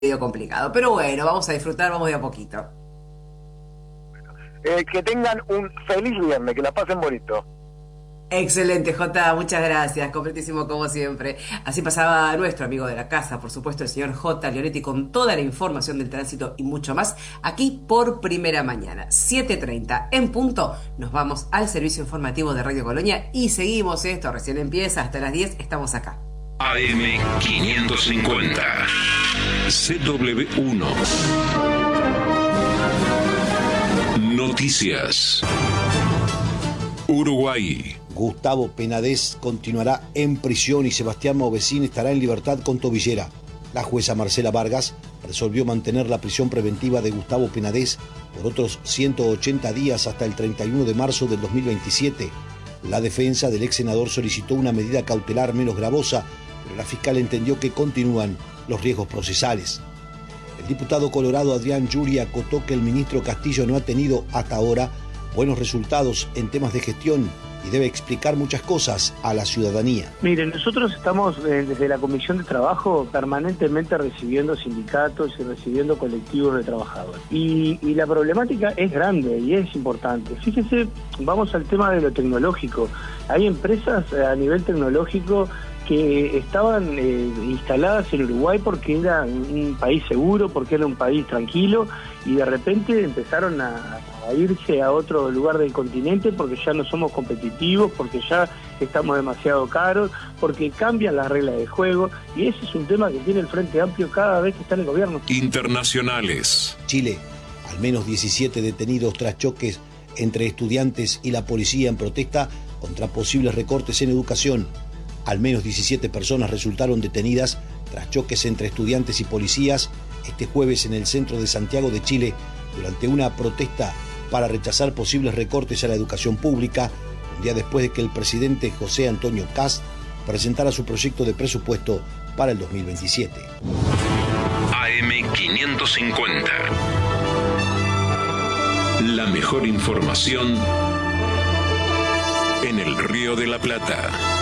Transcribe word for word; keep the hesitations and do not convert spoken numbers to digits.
medio complicado. Pero bueno, vamos a disfrutar, vamos de a poquito. Eh, que tengan un feliz viernes, que la pasen bonito. Excelente, Jota, muchas gracias, completísimo como siempre. Así pasaba nuestro amigo de la casa, por supuesto, el señor J. Leonetti, con toda la información del tránsito y mucho más, aquí por Primera Mañana, siete treinta en punto. Nos vamos al servicio informativo de Radio Colonia y seguimos esto, recién empieza, hasta las diez estamos acá. A M quinientos cincuenta, C W uno. Noticias. Uruguay. Gustavo Penades continuará en prisión y Sebastián Movesín estará en libertad con tobillera. La jueza Marcela Vargas resolvió mantener la prisión preventiva de Gustavo Penades por otros ciento ochenta días hasta el treinta y uno de marzo del dos mil veintisiete. La defensa del ex senador solicitó una medida cautelar menos gravosa, pero la fiscal entendió que continúan los riesgos procesales. El diputado colorado Adrián Yuri acotó que el ministro Castillo no ha tenido hasta ahora buenos resultados en temas de gestión y debe explicar muchas cosas a la ciudadanía. Miren, nosotros estamos eh, desde la Comisión de Trabajo permanentemente recibiendo sindicatos y recibiendo colectivos de trabajadores. Y, y la problemática es grande y es importante. Fíjese, vamos al tema de lo tecnológico. Hay empresas eh, a nivel tecnológico que estaban eh, instaladas en Uruguay porque era un país seguro, porque era un país tranquilo, y de repente empezaron a, a irse a otro lugar del continente porque ya no somos competitivos, porque ya estamos demasiado caros, porque cambian las reglas de juego, y ese es un tema que tiene el Frente Amplio cada vez que está en el gobierno. Internacionales. Chile, al menos diecisiete detenidos tras choques entre estudiantes y la policía en protesta contra posibles recortes en educación. Al menos diecisiete personas resultaron detenidas tras choques entre estudiantes y policías este jueves en el centro de Santiago de Chile durante una protesta para rechazar posibles recortes a la educación pública, un día después de que el presidente José Antonio Kast presentara su proyecto de presupuesto para el dos mil veintisiete. A M quinientos cincuenta. La mejor información en el Río de la Plata.